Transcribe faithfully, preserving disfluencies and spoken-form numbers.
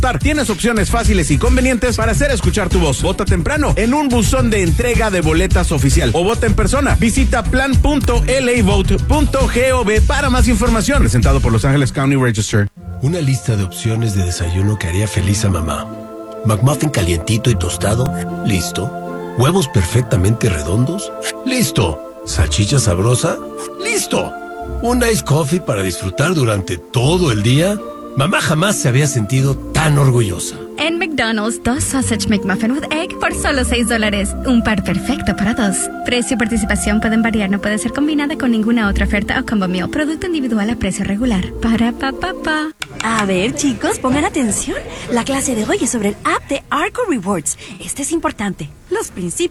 Tienes opciones fáciles y convenientes para hacer escuchar tu voz. Vota temprano en un buzón de entrega de boletas oficial o vota en persona. Visita plan punto l a vote punto gov para más información. Presentado por Los Ángeles County Register. Una lista de opciones de desayuno que haría feliz a mamá. McMuffin calientito y tostado, listo. Huevos perfectamente redondos, listo. Salchicha sabrosa, listo. Un ice coffee para disfrutar durante todo el día. Mamá jamás se había sentido tan orgullosa. En McDonald's, dos Sausage McMuffin with Egg por solo seis dólares. Un par perfecto para dos. Precio y participación pueden variar, no puede ser combinada con ninguna otra oferta o combo meal. Producto individual a precio regular. Para pa pa pa. A ver, chicos, pongan atención. La clase de hoy es sobre el app de Arco Rewards. Este es importante. Los principios